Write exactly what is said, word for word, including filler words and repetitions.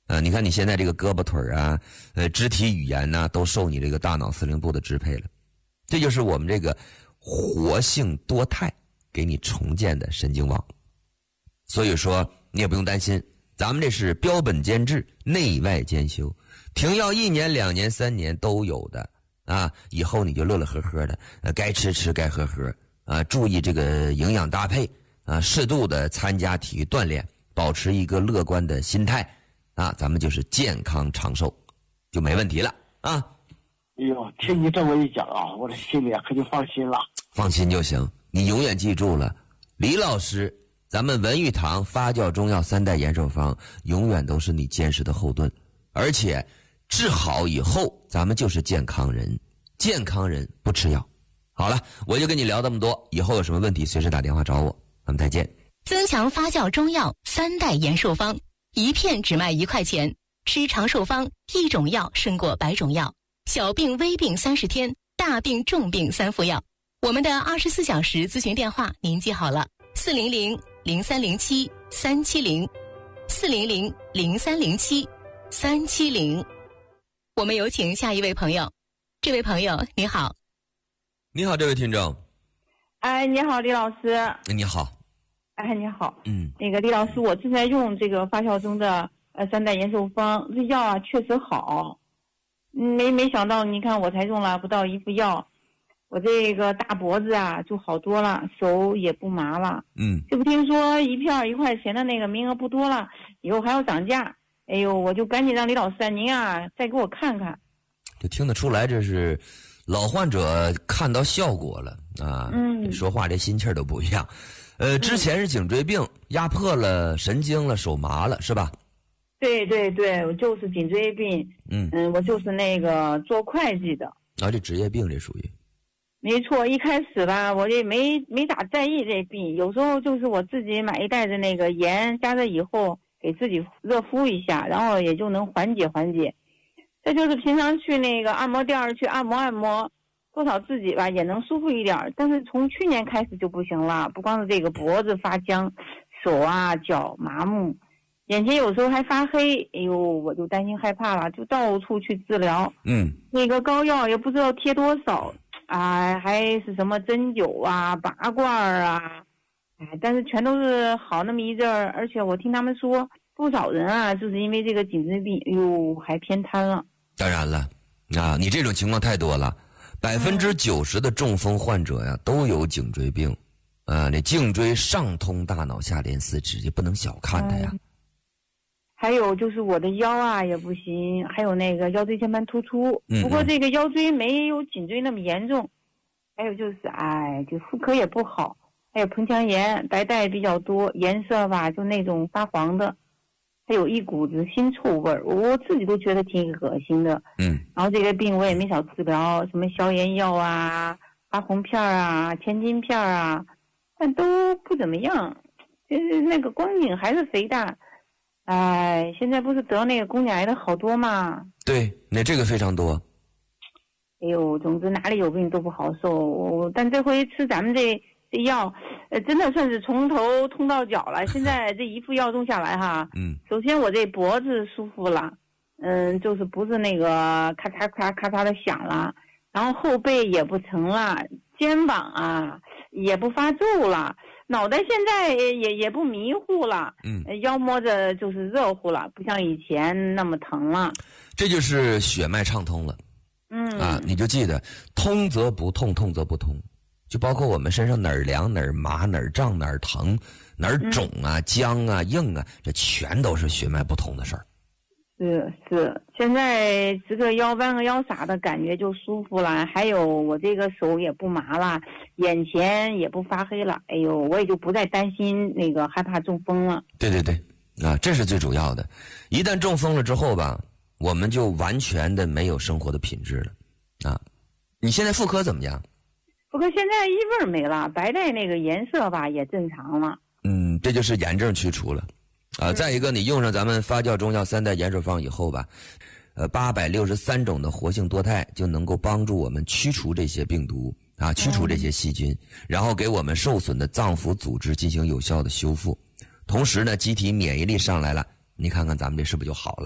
呃，你看你现在这个胳膊腿啊，呃，肢体语言呐、啊，都受你这个大脑司令部的支配了。这就是我们这个活性多肽给你重建的神经网。所以说你也不用担心，咱们这是标本兼治，内外兼修，停药一年、两年、三年都有的啊。以后你就乐乐呵呵的，呃，该吃吃，该喝喝啊，注意这个营养搭配啊，适度的参加体育锻炼，保持一个乐观的心态啊，咱们就是健康长寿，就没问题了啊。 哎呦，听你这么一讲啊，我的心里可就放心了。 放心就行，你永远记住了，李老师，咱们文玉堂发酵中药三代延寿方永远都是你坚实的后盾，而且治好以后，咱们就是健康人，健康人不吃药。好了，我就跟你聊这么多，以后有什么问题随时打电话找我，咱们再见。 增强发酵中药三代延寿方，一片只卖一块钱，吃长寿方，一种药胜过百种药。小病微病三十天，大病重病三服药。我们的二十四小时咨询电话您记好了，四零零零三零七三七零，四零零零三零七三七零。我们有请下一位朋友。这位朋友你好。 你好，这位听众。 哎，你好，李老师。 你好。 哎，你好。 嗯。 那个李老师，我正在用这个发酵中的呃三代延寿方，这药啊确实好。没没想到，你看我才用了不到一副药，我这个大脖子啊就好多了，手也不麻了。 嗯。 这不听说一片一块钱的那个名额不多了，以后还要涨价。哎呦，我就赶紧让李老师啊，您啊再给我看看。 就听得出来，这是老患者看到效果了啊！ 嗯， 说话这心气儿都不一样。呃，之前是颈椎病压迫了神经了，手麻了，是吧？ 对对对，我就是颈椎病。 嗯嗯，我就是那个做会计的。 啊，这职业病这属于。 没错，一开始吧，我也没没咋在意这病，有时候就是我自己买一袋子那个盐，加热以后给自己热敷一下，然后也就能缓解缓解。这就是平常去那个按摩店去按摩按摩，多少自己吧也能舒服一点。但是从去年开始就不行了，不光是这个脖子发僵，手啊脚麻木，眼前有时候还发黑。哎呦，我就担心害怕了，就到处去治疗。 嗯， 那个膏药也不知道贴多少啊，还是什么针灸啊、拔罐啊，哎，但是全都是好那么一阵儿。而且我听他们说，不少人啊，就是因为这个颈椎病，哎呦，还偏瘫了。 当然了，啊，你这种情况太多了，百分之九十的中风患者呀都有颈椎病，啊，那颈椎上通大脑，下连四肢，也不能小看它呀。 嗯，还有就是我的腰啊也不行，还有那个腰椎间盘突出， 嗯嗯不过这个腰椎没有颈椎那么严重。还有就是，哎，就妇科也不好，还有盆腔炎，白带比较多，颜色吧就那种发黄的。还有一股子腥臭味儿，我自己都觉得挺恶心的。 嗯， 然后这个病我也没少治疗，什么消炎药啊、发红片啊、千金片啊，但都不怎么样，就是那个光颈还是肥大。哎，现在不是得那个宫颈癌的好多嘛？ 对，那这个非常多。 哎呦，总之哪里有病都不好受。但这回吃咱们这这药，呃，真的算是从头通到脚了。现在这一副药用下来哈， 嗯， 首先我这脖子舒服了，嗯，就是不是那个咔嚓咔嚓咔嚓的响了，然后后背也不疼了，肩膀啊也不发皱了，脑袋现在也也不迷糊了， 嗯， 腰摸着就是热乎了，不像以前那么疼了。 这就是血脉畅通了。 嗯啊，你就记得通则不痛，痛则不通。就包括我们身上哪儿凉哪儿麻哪儿胀哪儿疼哪儿肿啊、僵啊、硬啊，这全都是血脉不通的事儿。 是是，现在直个腰弯个腰啥的感觉就舒服了，还有我这个手也不麻了，眼前也不发黑了。哎呦，我也就不再担心那个害怕中风了。 对对对，啊，这是最主要的。一旦中风了之后吧，我们就完全的没有生活的品质了。啊，你现在妇科怎么样？ 不过现在异味没了，白带那个颜色吧也正常了。 嗯，这就是炎症去除了。啊，再一个，你用上咱们发酵中药三代延寿方以后吧，呃，八百六十三种的活性多肽就能够帮助我们驱除这些病毒啊，驱除这些细菌，然后给我们受损的脏腑组织进行有效的修复。同时呢，机体免疫力上来了，你看看咱们这是不是就好了？